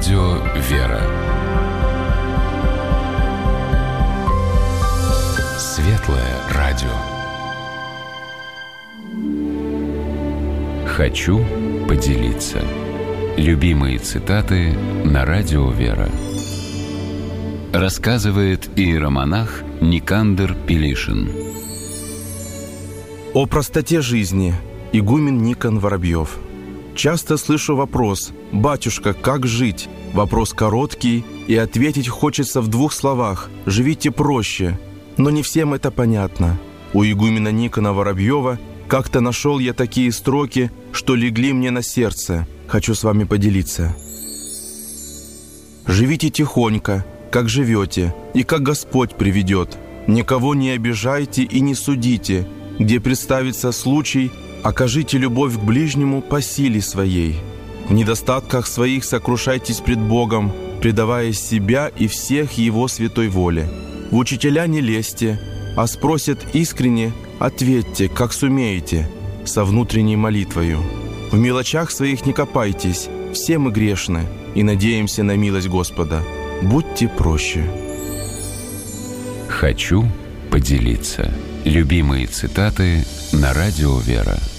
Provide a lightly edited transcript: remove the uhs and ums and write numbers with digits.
Радио «Вера». Светлое радио. Хочу поделиться. Любимые цитаты на Радио «Вера». Рассказывает иеромонах Никандр Пилишин. О простоте жизни. Игумен Никон Воробьев. Часто слышу вопрос: «Батюшка, как жить?» Вопрос короткий, и ответить хочется в 2 словах: «Живите проще». Но не всем это понятно. У игумена Никона Воробьева как-то нашел я такие строки, что легли мне на сердце. Хочу с вами поделиться. «Живите тихонько, как живете, и как Господь приведет. Никого не обижайте и не судите. Где представится случай, окажите любовь к ближнему по силе своей. В недостатках своих сокрушайтесь пред Богом, предавая себя и всех Его святой воле. В учителя не лезьте, а спросят искренне, ответьте, как сумеете, со внутренней молитвою. В мелочах своих не копайтесь, все мы грешны, и надеемся на милость Господа. Будьте проще». Хочу поделиться. Любимые цитаты на Радио «Вера».